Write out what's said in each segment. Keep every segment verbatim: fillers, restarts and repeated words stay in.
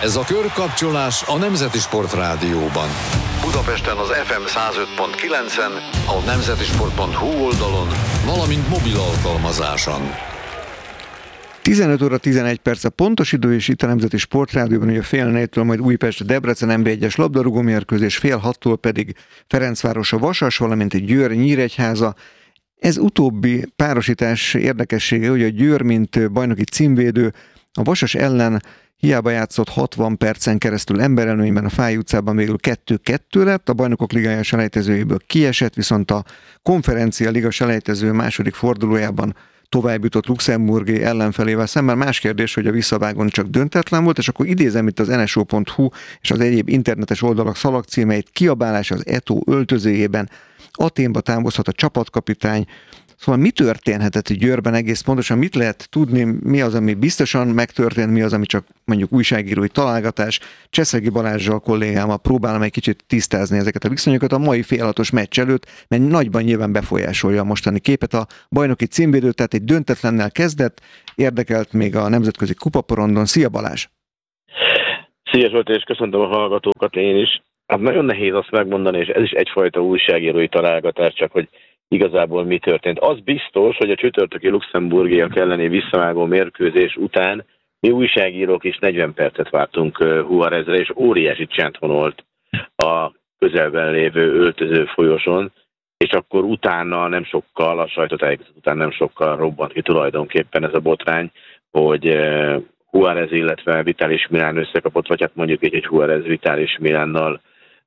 Ez a Körkapcsolás a Nemzeti Sport Rádióban. Budapesten az ef em száz öt pont kilencen, a nemzetisport pont hu oldalon, valamint mobil alkalmazáson. tizenöt óra tizenegy perc a pontos idő, és itt a Nemzeti Sport Rádióban, hogy a fél négytől majd Újpest-Debrecen em bé egyes labdarúgó mérkőzés, fél hattól pedig Ferencváros a Vasas, valamint Győr-Nyíregyháza. Ez utóbbi párosítás érdekessége, hogy a Győr, mint bajnoki címvédő, a Vasas ellen hiába játszott hatvan percen keresztül emberelőnyben a Fáy utcában végül kettő kettő lett, a Bajnokok Ligája selejtezőjéből kiesett, viszont a Konferencia Liga selejtező második fordulójában tovább jutott luxemburgi ellenfelével szemben. Más kérdés, hogy a visszavágón csak döntetlen volt, és akkor idézem itt az en es o pont hu és az egyéb internetes oldalak szalagcímeit: kiabálás az Eto'o öltözőjében, Athénba távozhat a csapatkapitány. Szóval mi történhetett Győrben egész pontosan, mit lehet tudni, mi az, ami biztosan megtörtént, mi az, ami csak mondjuk újságírói találgatás. Cseszegi Balázssal, kollégámmal próbálom egy kicsit tisztázni ezeket a viszonyokat a mai félhatos meccs előtt, mert nagyban nyilván befolyásolja a mostani képet. A bajnoki címvédő, tehát egy döntetlennel kezdett, érdekelt még a nemzetközi kupaporondon. Szia Balázs! Szia Zsolt, és köszöntöm a hallgatókat én is. Hát nagyon nehéz azt megmondani, és ez is egyfajta újságírói találgatás, csak hogy igazából mi történt. Az biztos, hogy a csütörtöki luxemburgiak elleni visszavágó mérkőzés után mi újságírók is negyven percet vártunk Juárezre, és óriási csend honolt a közelben lévő öltöző folyoson, és akkor utána nem sokkal, a sajtótájékoztató után nem sokkal robbant ki tulajdonképpen ez a botrány, hogy Juárez, illetve Vitális Milán összekapott, vagy hát mondjuk így, hogy Juárez Vitális Milánnal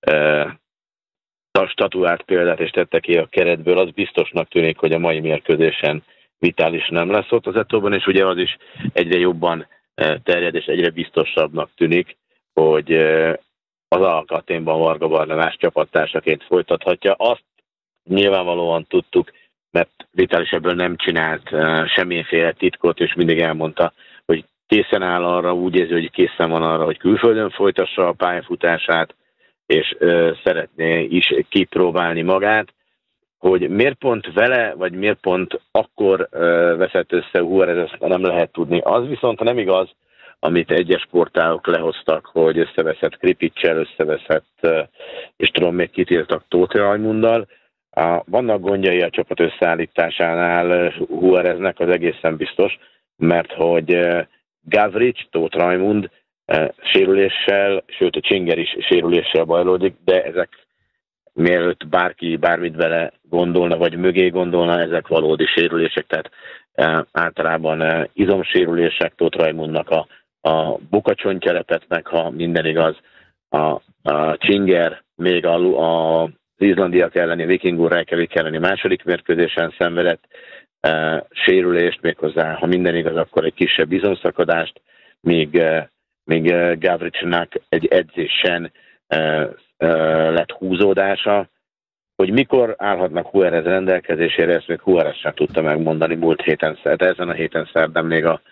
a statuált példát és tette ki a keretből. Az biztosnak tűnik, hogy a mai mérkőzésen Vitális nem lesz ott az Eto'ban, és ugye az is egyre jobban terjed, és egyre biztosabbnak tűnik, hogy az Alcaténban Varga Barnabás csapattársaként folytathatja. Azt nyilvánvalóan tudtuk, mert Vitális ebből nem csinált semmiféle titkot, és mindig elmondta, hogy készen áll arra, úgy érzi, hogy készen van arra, hogy külföldön folytassa a pályafutását, és ö, szeretné is kipróbálni magát. Hogy miért pont vele, vagy miért pont akkor ö, veszett össze Juárez, ezt nem lehet tudni. Az viszont nem igaz, amit egyes portálok lehoztak, hogy összeveszett Kripicsel, összeveszett, ö, és tudom, még kitiltak Tóth Rajmunddal. Vannak gondjai a csapat összeállításánál Juáreznek, az egészen biztos, mert hogy ö, Gavrics, Tóth Rajmund sérüléssel, sőt a Csinger is sérüléssel bajlódik, de ezek mielőtt bárki bármit vele gondolna, vagy mögé gondolna, ezek valódi sérülések, tehát e, általában e, izomsérülések. Tóth Rajmundnak a, a bukacsontja repett meg, ha minden igaz. A, a Csinger még a, a, az izlandiak elleni, Vikingur Reykjavik elleni második mérkőzésen szenvedett e, sérülést, méghozzá, ha minden igaz, akkor egy kisebb izomszakadást, míg e, még Gavricsnak egy edzésen uh, uh, lett húzódása. Hogy mikor állhatnak Juárez rendelkezésére, ezt még Juárez sem tudta megmondani múlt héten, de ezen a héten szerdán még a,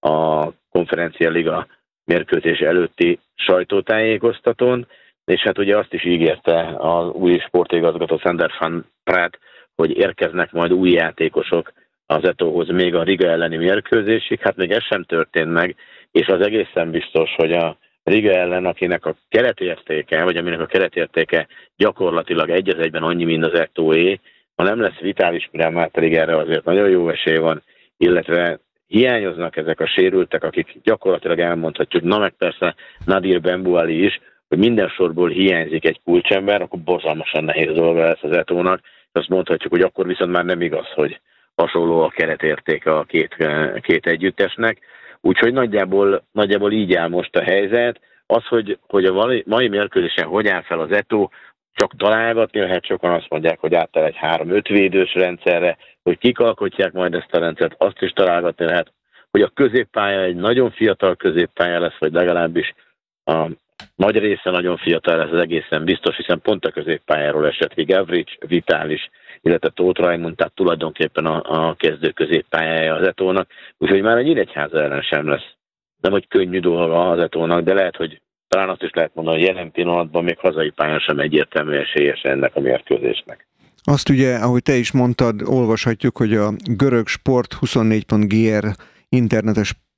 a Konferencia Liga mérkőzés előtti sajtótájékoztatón, és hát ugye azt is ígérte az új sportigazgató Sander van Praat, hogy érkeznek majd új játékosok az Eto'hoz még a Riga elleni mérkőzésig. Hát még ez sem történt meg, és az egészen biztos, hogy a Riga ellen, akinek a keretértéke, vagy aminek a keretértéke gyakorlatilag egy az egyben annyi, mint az Eto'é, ha nem lesz Vitális Milán, már pedig erre azért nagyon jó esély van, illetve hiányoznak ezek a sérültek, akik gyakorlatilag elmondhatjuk, na meg persze Nadir Benbuali is, hogy minden sorból hiányzik egy kulcsember, akkor borzalmasan nehéz dolga lesz az Eto'nak, és azt mondhatjuk, hogy akkor viszont már nem igaz, hogy hasonló a keretértéke a két, két együttesnek. Úgyhogy nagyjából, nagyjából így áll most a helyzet. Az, hogy, hogy a mai mérkőzésen hogy áll fel az Eto'o, csak találgatni lehet, sokan azt mondják, hogy átáll egy három-öt védős rendszerre, hogy kik alkotják majd ezt a rendszert, azt is találgatni lehet, hogy a középpálya egy nagyon fiatal középpálya lesz, vagy legalábbis a nagy része nagyon fiatal lesz, az egészen biztos, hiszen pont a középpályáról esett ki Gavrics, Vitális, illetve Tóth Rajmund, tehát tulajdonképpen a, a kezdő középpályája az Eto'nak, úgyhogy már a Nyíregyháza ellen sem lesz. Nem, hogy könnyű dolga az Eto'nak, de lehet, hogy talán azt is lehet mondani, hogy jelen pillanatban még hazai pályán sem egyértelmű esélyes ennek a mérkőzésnek. Azt ugye, ahogy te is mondtad, olvashatjuk, hogy a görög sport huszonnégy pont gé er internetes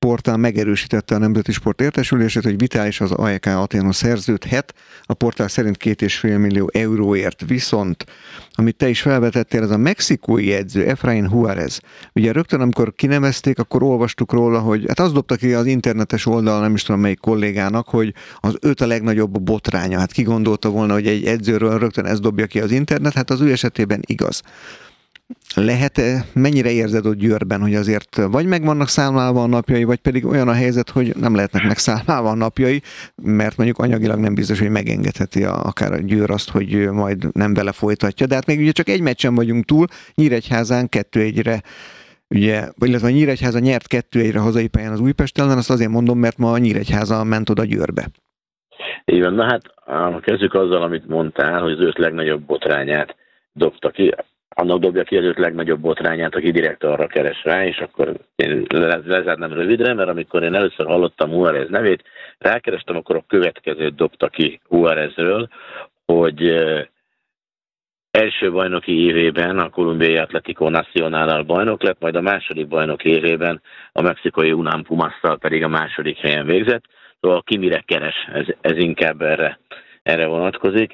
portál megerősítette a Nemzeti Sport Értesülését, hogy Vitális az á e ká Athénon szerződhet, a portál szerint két és fél millió euróért. Viszont, amit te is felvetettél, ez a mexikói edző, Efraín Juárez. Ugye rögtön, amikor kinevezték, akkor olvastuk róla, hogy hát azt dobta ki az internetes oldalon, nem is tudom melyik kollégának, hogy az öt a legnagyobb botránya. Hát ki gondolta volna, hogy egy edzőről rögtön ezt dobja ki az internet, hát az ő esetében igaz. Lehet-e, mennyire érzed ott Győrben, hogy azért vagy meg vannak számlálva a napjai, vagy pedig olyan a helyzet, hogy nem lehetnek megszámlálva a napjai, mert mondjuk anyagilag nem biztos, hogy megengedheti a, akár a Győr azt, hogy majd nem vele folytatja. De hát még ugye csak egy meccsen vagyunk túl, Nyíregyházán kettő egyre, ugye, illetve Nyíregyháza nyert kettő egyre hazai pályán az Újpest ellen, azt azért mondom, mert ma Nyíregyháza ment oda Győrbe. Igen, na hát kezdjük azzal, amit mondtál, hogy az öt legnagyobb botrányát dobta ki. Annak dobja ki az öt legnagyobb botrányát, aki direkt arra keres rá, és akkor én lezárnám rövidre, mert amikor én először hallottam Juárez nevét, rákerestem, akkor a következőt dobta ki Juárezről, hogy első bajnoki évében a kolumbiai Atlético Nacional bajnok lett, majd a második bajnoki évében a mexikai UNAM Pumasszal pedig a második helyen végzett. Szóval ki mire keres, ez, ez inkább erre, erre vonatkozik.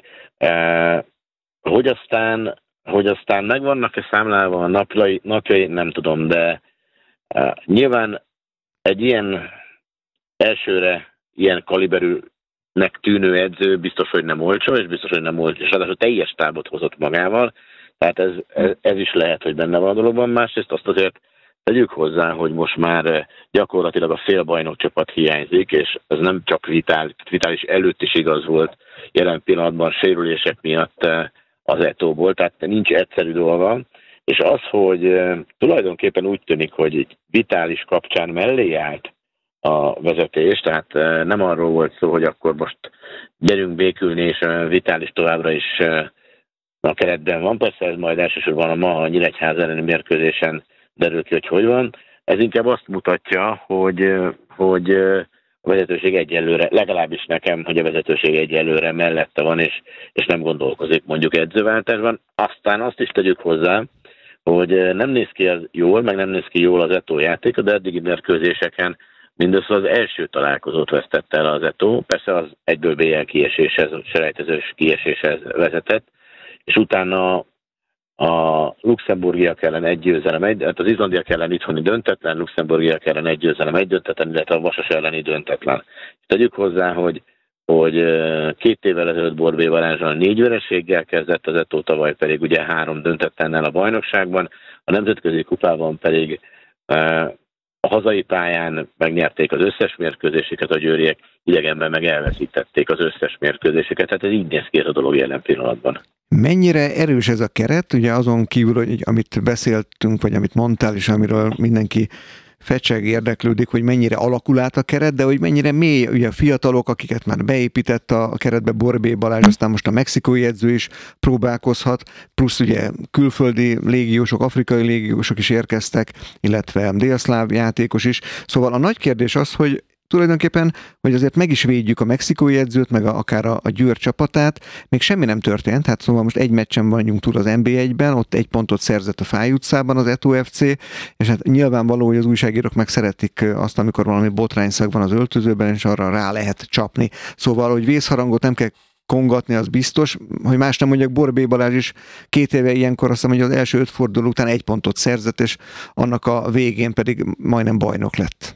Hogy aztán Hogy aztán megvannak-e számlálva a napjai, napjai, nem tudom, de uh, nyilván egy ilyen elsőre ilyen kaliberűnek tűnő edző biztos, hogy nem olcsó, és biztos, hogy nem olcsó, és ráadásul teljes tábot hozott magával, tehát ez, ez, ez is lehet, hogy benne van a dologban. Másrészt azt azért tegyük hozzá, hogy most már gyakorlatilag a félbajnok csapat hiányzik, és ez nem csak Vitál, Vitális előtt is igaz volt, jelen pillanatban sérülések miatt az Etóból, tehát nincs egyszerű dolga, és az, hogy e, tulajdonképpen úgy tűnik, hogy egy Vitális kapcsán mellé állt a vezetés, tehát e, nem arról volt szó, hogy akkor most gyerünk békülni, és e, Vitális továbbra is e, a keretben van, persze ez majd elsősorban a ma a Nyíregyháza elleni mérkőzésen derül ki, hogy hogy van. Ez inkább azt mutatja, hogy, hogy a vezetőség egyelőre, legalábbis nekem, hogy a vezetőség egyelőre mellette van, és, és nem gondolkozik mondjuk edzőváltásban. Aztán azt is tegyük hozzá, hogy nem néz ki az jól, meg nem néz ki jól az Etó játéka, de eddigi mérkőzéseken mindössze az első találkozót vesztette el az Etó. Persze az egyből bé el kieséshez, selejtezős kieséshez vezetett, és utána a luxemburgiak ellen egy győzelem, egy, hát az izlandiak ellen itthoni döntetlen, luxemburgiak ellen egy győzelem, egy döntetlen, illetve a Vasas elleni döntetlen. Tegyük hozzá, hogy, hogy két évvel ezelőtt Borbély Balázsral négy vereséggel kezdett, az Etó tavaly pedig ugye három döntetlennel a bajnokságban, a nemzetközi kupában pedig a hazai pályán megnyerték az összes mérkőzéseket, a győriek idegenben meg elveszítették az összes mérkőzéseket, tehát ez így néz ki ez a dolog jelen pillanatban. Mennyire erős ez a keret, ugye azon kívül, hogy amit beszéltünk, vagy amit mondtál, és amiről mindenki fecseg érdeklődik, hogy mennyire alakul át a keret, de hogy mennyire mély, ugye a fiatalok, akiket már beépített a keretbe Borbély Balázs, aztán most a mexikói edző is próbálkozhat, plusz ugye külföldi légiósok, afrikai légiósok is érkeztek, illetve délszláv játékos is. Szóval a nagy kérdés az, hogy tulajdonképpen, hogy azért meg is védjük a mexikói edzőt, meg a, akár a, a Győr csapatát, még semmi nem történt, hát szóval most egy meccsen vagyunk túl az en bé egyben, ott egy pontot szerzett a Fáj utcában az Etó ef cé, és hát nyilvánvaló, hogy az újságírók meg szeretik azt, amikor valami botrányszag van az öltözőben, és arra rá lehet csapni. Szóval, hogy vészharangot nem kell kongatni, az biztos, hogy más nem mondjak, Borbély Balázs is két éve ilyenkor azt hiszem, hogy az első öt forduló után egy pontot szerzett, és annak a végén pedig majdnem bajnok lett.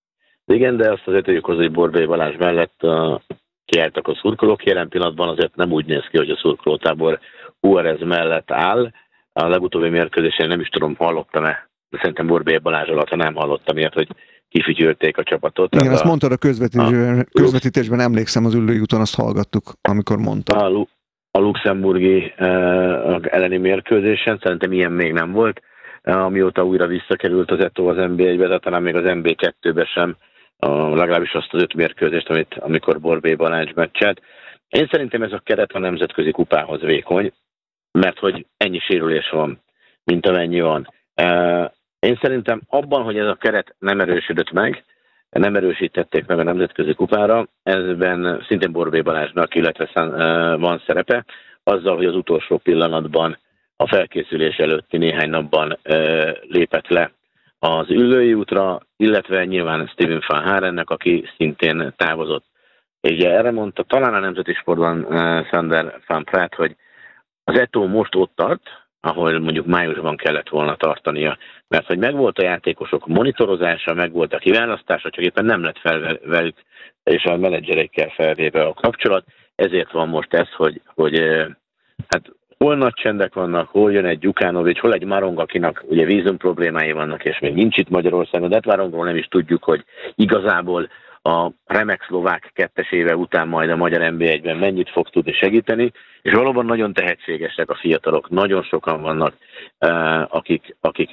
Igen, de azt azért tegyük hozzá, hogy Borbély Balázs mellett uh, kiálltak a szurkolók. Jelen pillanatban azért nem úgy néz ki, hogy a szurkolótábor Juárez mellett áll. A legutóbbi mérkőzésen nem is tudom, hallottam-e, de szerintem Borbély Balázs alatt, ha nem hallottam ilyet, hogy kifütyülték a csapatot. Igen, azt a, mondtad a közvetítésben, közvetítésben, emlékszem, az ülői úton azt hallgattuk, amikor mondta. A, a luxemburgi uh, elleni mérkőzésen szerintem ilyen még nem volt, uh, amióta újra visszakerült az Etó az en bé egybe, de talán még az en bé kettőbe sem, Uh, legalábbis azt az öt mérkőzést, amit, amikor Borbély Balázs meccselt. Én szerintem ez a keret a nemzetközi kupához vékony, mert hogy ennyi sérülés van, mint amennyi van. Uh, én szerintem abban, hogy ez a keret nem erősödött meg, nem erősítették meg a nemzetközi kupára, ezben szintén Borbély Balázsnak, illetve uh, van szerepe, azzal, hogy az utolsó pillanatban, a felkészülés előtti néhány napban uh, lépett le az Üllői útra, illetve nyilván Steven Van Harennek, aki szintén távozott. Ugye erre mondta talán a Nemzeti Sportban uh, Sander van Praat, hogy az Eto'o most ott tart, ahol mondjuk májusban kellett volna tartania. Mert hogy megvolt a játékosok monitorozása, megvolt a kiválasztása, csak éppen nem lett fel velük és a menedzserekkel felvéve a kapcsolat. Ezért van most ez, hogy, hogy hát hol nagy csendek vannak, hol jön egy Gyukanovics, hol egy Marong, akinek ugye vízum problémái vannak, és még nincs itt Magyarországon, de Marongról nem is tudjuk, hogy igazából a remek szlovák kettes éve után majd a magyar en bé egyben mennyit fog tudni segíteni, és valóban nagyon tehetségesek a fiatalok, nagyon sokan vannak, akik, akik,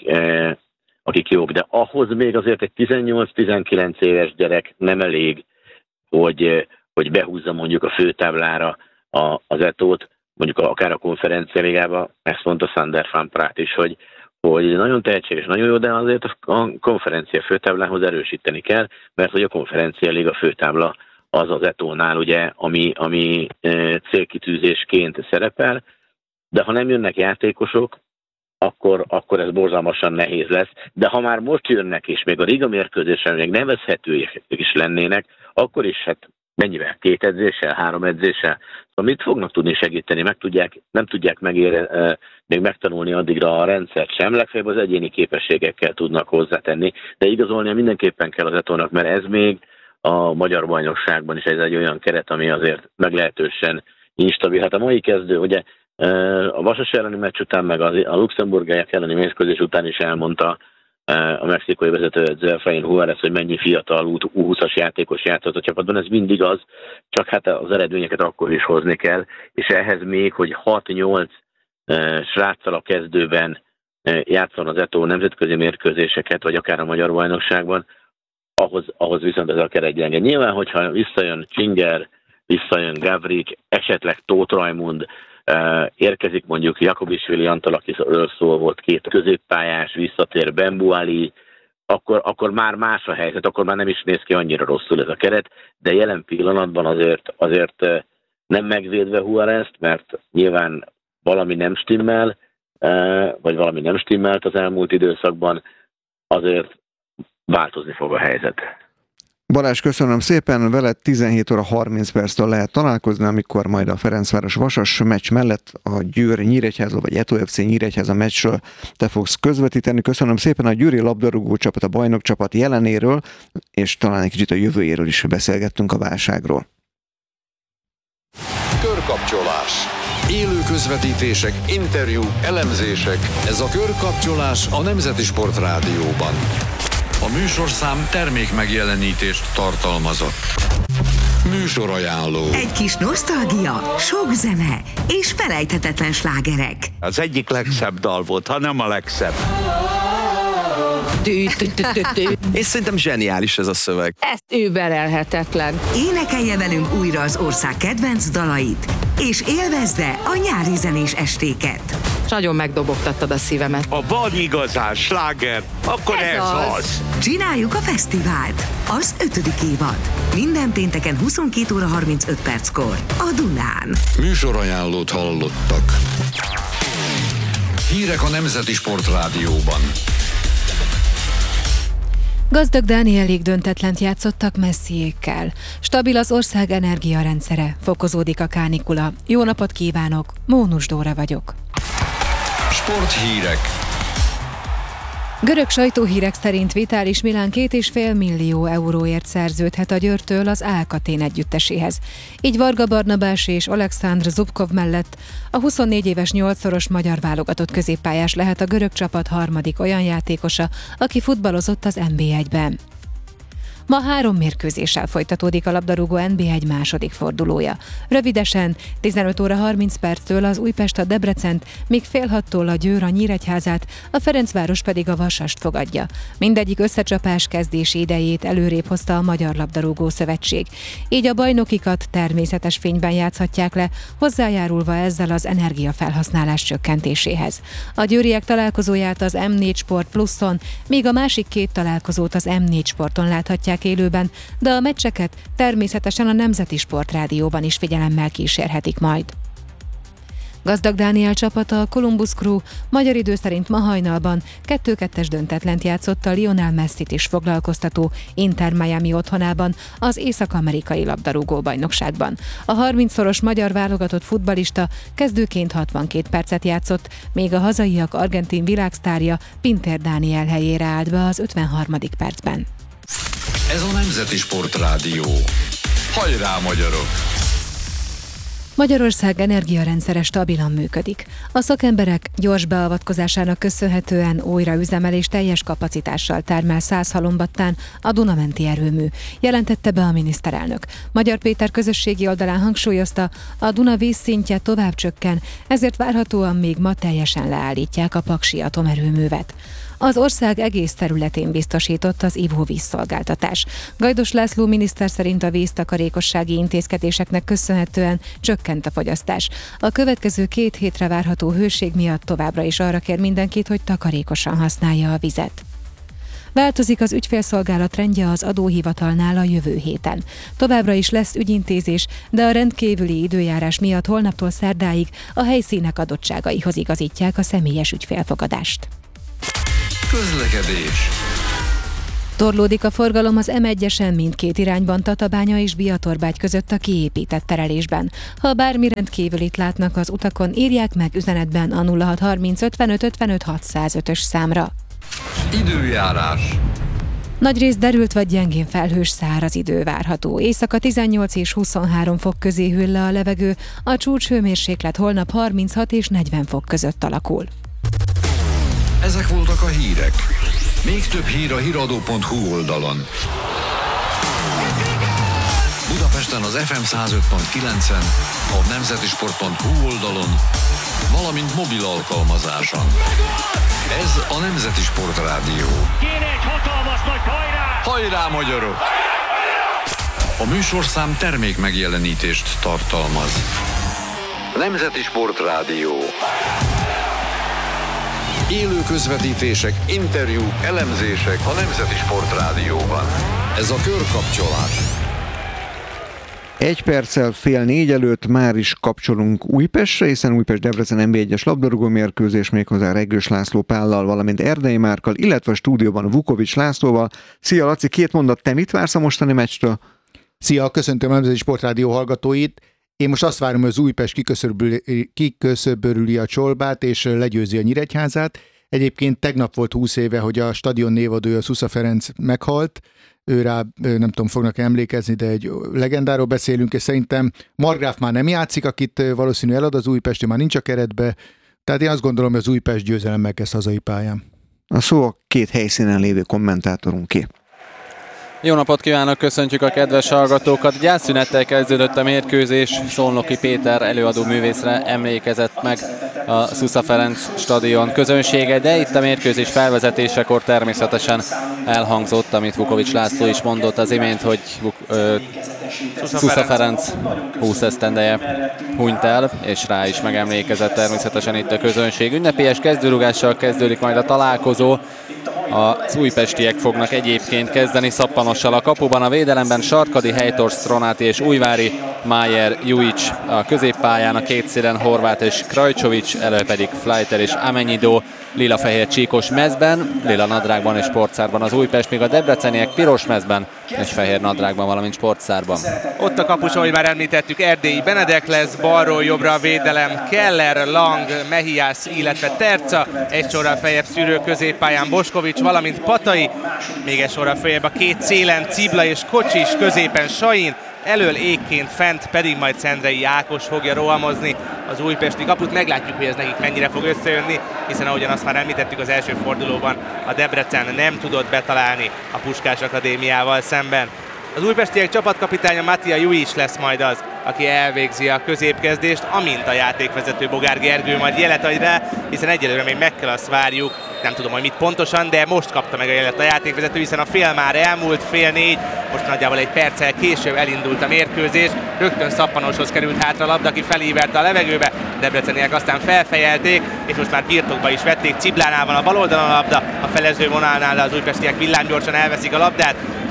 akik jók, de ahhoz még azért egy tizennyolc-tizenkilenc éves gyerek nem elég, hogy, hogy behúzza mondjuk a főtáblára az Eto'ót, mondjuk akár a konferencialigában, ezt mondta Sander van Praat is, hogy, hogy nagyon tehetséges, nagyon jó, de azért a konferencia főtáblához erősíteni kell, mert hogy a konferencialiga főtábla az az Eto'ónál, ugye, ami, ami e, célkitűzésként szerepel, de ha nem jönnek játékosok, akkor, akkor ez borzalmasan nehéz lesz. De ha már most jönnek, és még a Riga mérkőzésen még nevezhetőek is lennének, akkor is hát mennyivel? Két edzéssel, három edzéssel? Szóval mit fognak tudni segíteni? Meg tudják, nem tudják megére, e, még megtanulni addigra a rendszert sem, legfeljebb az egyéni képességekkel tudnak hozzátenni, de igazolnia mindenképpen kell az Eto'ónak, mert ez még a magyar bajnokságban is ez egy olyan keret, ami azért meglehetősen instabil. Hát a mai kezdő, ugye a Vasas elleni meccs után, meg a luxemburgiak elleni mérkőzés után is elmondta a mexikai vezetőedző Efraín Juárez, hogy mennyi fiatal U húszas játékos játszott a csapatban. Ez mindig az, csak hát az eredményeket akkor is hozni kell, és ehhez még, hogy hat-nyolc sráccal a kezdőben játszon az Eto'o nemzetközi mérkőzéseket, vagy akár a magyar bajnokságban, ahhoz, ahhoz viszont ez a keret gyenge. Nyilván, hogyha visszajön Csinger, visszajön Gavrik, esetleg Tóth Rajmund, érkezik mondjuk Jakobisvili Antal, akiről szó volt, két középpályás, visszatér Bembu Ali, akkor, akkor már más a helyzet, akkor már nem is néz ki annyira rosszul ez a keret, de jelen pillanatban azért, azért nem megvédve Juárezt, mert nyilván valami nem stimmel, vagy valami nem stimmelt az elmúlt időszakban, azért változni fog a helyzet. Balázs, köszönöm szépen, veled tizenhét óra harminc perctől lehet találkozni, amikor majd a Ferencváros Vasas meccs mellett a Győr Nyíregyháza vagy Eto'o ef cé Nyíregyháza meccsről te fogsz közvetíteni. Köszönöm szépen a győri labdarúgó csapat, a bajnok csapat jelenéről, és talán egy kicsit a jövőjéről is beszélgettünk a válságról. Körkapcsolás. Élő közvetítések, interjúk, elemzések. Ez a Körkapcsolás a Nemzeti Sport Rádióban. A műsorszám termék megjelenítést tartalmazott. Műsorajánló. Egy kis nosztalgia, sok zene és felejthetetlen slágerek. Az egyik legszebb dal volt, ha nem a legszebb. És szerintem zseniális ez a szöveg. Ez überelhetetlen. Énekelje velünk újra az ország kedvenc dalait, és élvezze a nyári zenés estéket. Nagyon megdobogtattad a szívemet. Ha van igazán sláger, akkor ez, Ez ez az. az. Csináljuk a fesztivált, az ötödik évad. Minden pénteken huszonkét óra harmincöt perckor a Dunán. Műsorajánlót hallottak. Hírek a Nemzeti Sport Rádióban. Gazdag Dánielék döntetlent játszottak Messiékkel. Stabil az ország energiarendszere, fokozódik a kánikula. Jó napot kívánok, Mónus Dóra vagyok. Sporthírek. Görög sajtóhírek szerint Vitalis Milán két és fél millió euróért szerződhet a Győrtől az Alcatel együtteséhez. Így Varga Barnabás és Oleksandr Zubkov mellett a huszonnégy éves nyolcszoros magyar válogatott középpályás lehet a görög csapat harmadik olyan játékosa, aki futballozott az en bé egyben. Ma három mérkőzéssel folytatódik a labdarúgó en bé egy második fordulója. Rövidesen tizenöt óra harminc perctől az Újpest a Debrecent, míg fél hattól a Győr a Nyíregyházát, a Ferencváros pedig a Vasast fogadja. Mindegyik összecsapás kezdési idejét előrébb hozta a Magyar Labdarúgó Szövetség. Így a bajnokikat természetes fényben játszhatják le, hozzájárulva ezzel az energiafelhasználás csökkentéséhez. A győriek találkozóját az em négy Sport Pluszon, míg a másik két találkozót az em négy Sporton láthatják élőben, de a meccseket természetesen a Nemzeti Sport Rádióban is figyelemmel kísérhetik majd. Gazdag Dániel csapata, a Columbus Crew magyar idő szerint ma hajnalban kettő kettes döntetlent játszott a Lionel Messit is foglalkoztató Inter Miami otthonában az észak-amerikai labdarúgó bajnokságban. A harmincszoros magyar válogatott futballista kezdőként hatvankét percet játszott, még a hazaiak argentin világsztárja Pinter Dániel helyére állt be az ötvenharmadik percben. Ez a Nemzeti Sportrádió. Hajrá, magyarok! Magyarország energiarendszere stabilan működik. A szakemberek gyors beavatkozásának köszönhetően újraüzemel és teljes kapacitással termel száz halombattán a Duna-menti erőmű, jelentette be a miniszterelnök. Magyar Péter közösségi oldalán hangsúlyozta, a Duna vízszintje tovább csökken, ezért várhatóan még ma teljesen leállítják a paksi atomerőművet. Az ország egész területén biztosított az ivóvízszolgáltatás. Gajdos László miniszter szerint a víztakarékossági intézkedéseknek köszönhetően csökkent a fogyasztás. A következő két hétre várható hőség miatt továbbra is arra kér mindenkit, hogy takarékosan használja a vizet. Változik az ügyfélszolgálat rendje az adóhivatalnál a jövő héten. Továbbra is lesz ügyintézés, de a rendkívüli időjárás miatt holnaptól szerdáig a helyszínek adottságaihoz igazítják a személyes ügyfélfogadást. Közlekedés. Torlódik a forgalom az em egyesen mindkét irányban Tatabánya és Biatorbágy között a kiépített terelésben. Ha bármi rendkívülit látnak az utakon, írják meg üzenetben a nulla hat harminc ötvenöt ötvenöt hatszázötös számra. Időjárás. Nagyrészt derült vagy gyengén felhős száraz idő várható. Éjszaka tizennyolc és huszonhárom fok közé hűl le a levegő, a csúcshőmérséklet holnap harminchat és negyven fok között alakul. Ezek voltak a hírek. Még több hír a híradó pont hu oldalon. Budapesten az ef em száz öt pont kilencen, a nemzetisport pont hu oldalon, valamint mobil alkalmazáson. Ez a Nemzeti Sportrádió. Kéne egy hatalmas nagy hajrá! Hajrá, magyarok! A műsorszám termék megjelenítést tartalmaz. Nemzeti Sportrádió. Élő közvetítések, interjúk, elemzések a Nemzeti Sportrádióban. Ez a körkapcsolás. Egy perccel fél négy előtt már is kapcsolunk Újpestre, hiszen Újpest-Debrecen en bé egyes labdarúgó mérkőzés méghozzá Reggős László Pállal, valamint Erdei Márkkal, illetve a stúdióban Vukovics Lászlóval. Szia Laci, két mondat, te mit vársz a mostani meccstől? Szia, köszöntöm a Nemzeti Sportrádió hallgatóit. Én most azt várom, hogy az Újpest kiköszöbörüli, kiköszöbörüli a Csolbát és legyőzi a Nyíregyházát. Egyébként tegnap volt húsz éve, hogy a stadion névadója Szusza Ferenc meghalt. Ő rá, nem tudom, fognak emlékezni, de egy legendáról beszélünk, és szerintem Margráf már nem játszik, akit valószínű elad az Újpest, már nincs a keretbe. Tehát én azt gondolom, hogy az Újpest győzelemmel kezd hazai pályán. A szó a két helyszínen lévő kommentátorunké. Jó napot kívánok, köszöntjük a kedves hallgatókat. Gyászszünettel kezdődött a mérkőzés, Szolnoki Péter előadó művészre emlékezett meg a Szusza Ferenc stadion közönsége, de itt a mérkőzés felvezetésekor természetesen elhangzott, amit Vukovics László is mondott az imént, hogy ö, Szusza Ferenc húsz esztendeje hunyt el, és rá is megemlékezett természetesen itt a közönség. Ünnepélyes kezdőrugással kezdődik majd a találkozó. Az újpestiek fognak egyébként kezdeni szappanossal a kapuban, a védelemben Sarkadi, Helytors, Stronáti és Újvári, Májer, Juics a középpályán, a két szélen Horváth és Krajcsovics, elő pedig Fleiter és Amenyidó, lila-fehér csíkos mezben, lila nadrágban és sportszárban az Újpest, míg a debreceniek piros mezben és fehér nadrágban, valamint sportszárban. Ott a kapus, ahogy már említettük, Erdélyi Benedek lesz, balról jobbra a védelem Keller, Lang, Mehiász, illetve Terca, egy sorral feljebb szűrő középpályán Boskovics, valamint Patai, még egy sorral feljebb a két szélen Cibla és Kocsis, középen Sain, elől égként fent pedig majd Szendrei Ákos fogja rohamozni az újpesti kaput. Meglátjuk, hogy ez nekik mennyire fog összejönni, hiszen ahogyan azt már említettük az első fordulóban, a Debrecen nem tudott betalálni a Puskás Akadémiával szemben. Az újpestiek csapatkapitánya Mattia Juics lesz majd az, aki elvégzi a középkezdést, amint a játékvezető Bogár Gergő majd jelet adj rá, hiszen egyelőre még meg kell azt várjuk, nem tudom, hogy mit pontosan, de most kapta meg a jelet a játékvezető, hiszen a fél már elmúlt, fél négy, most nagyjából egy perccel később elindult a mérkőzés, rögtön Szappanoshoz került hátra a labda, aki felíverte a levegőbe, debreceniek aztán felfejelték, és most már birtokba is vették, Ciblánál van a bal oldalon a labda, a felező vonalnál az újpestiek villámgyorsan elveszik a labdát,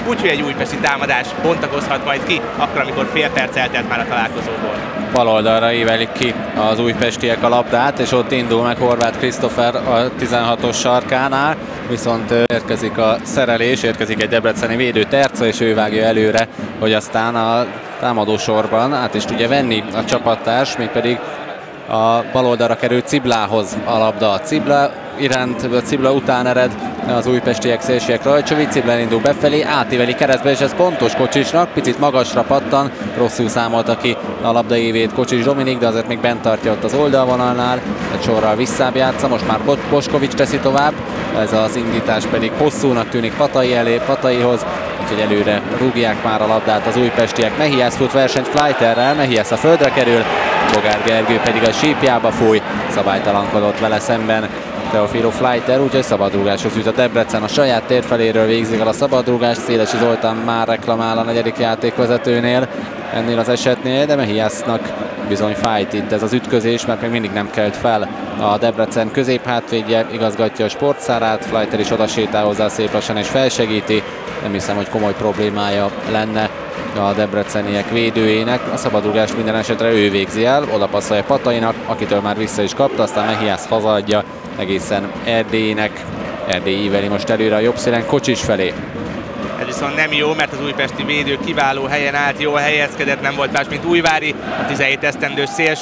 úgyhogy egy újpesti támadás bontakozhat majd ki, akkor, amikor fél perc eltelt már a találkozóból. Bal oldalra ívelik ki az újpestiek a labdát, és ott indul meg Horváth Krisztófer a tizenhatos sarkánál, viszont érkezik a szerelés, érkezik egy debreceni védő, Terca, és ő vágja előre, hogy aztán a támadósorban át is tudja venni a csapattárs, mégpedig a bal oldalra került Ciblához a labda. Cibla iránt, a Cibla után ered az újpestiek szélsőek Rajcsovic, Cibla indul befelé, átíveli keresztbe, és ez pontos Kocsicsnak, picit magasra pattan, rosszul számolta ki a labda évét Kocsics Dominik, de azért még bent tartja ott az oldalvonalnál, egy sorral visszább játsza, most már Boskovics teszi tovább, ez az indítás pedig hosszúnak tűnik Patai elé, Pataihoz, úgyhogy előre rúgják már a labdát az újpestiek. Mehiász fut versenyt Fleiterrel, Mehiász a földre kerül, Bogár Gergő pedig a sípjába fúj, szabálytalankodott vele szemben Teofilo Fleiter, úgyhogy szabadrúgáshoz jut a Debrecen. A saját térfeléről végzik el a szabadrúgást, Szélesi Zoltán már reklamál a negyedik játékvezetőnél ennél az esetnél, de Mehiásznak bizony fájt itt ez az ütközés, mert még mindig nem kelt fel a Debrecen középhátvédje, igazgatja a sportszárát, Fleiter is odasétál hozzá szép lassan és felsegíti. Nem hiszem, hogy komoly problémája lenne a debreceniek védőjének. A szabadrúgást minden esetre ő végzi el, oda passzolja Patainak, akitől már vissza is kapta, aztán Mehiász hazaadja egészen Erdélynek. Erdély íveli most előre a jobb szélen Kocsics felé. Ez viszont nem jó, mert az újpesti védő kiváló helyen állt, jól helyezkedett, nem volt más, mint Újvári, a tizenhét esztendős szélső.